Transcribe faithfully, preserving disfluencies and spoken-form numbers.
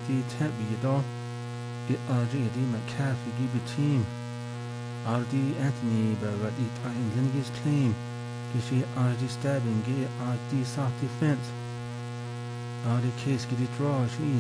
the Tempe Yadol, it R J D McCaffrey give a team, R D Anthony Barrett it in Lingus claim, Gishi R D stabbing, get R D soft defense, R D case get it draw, she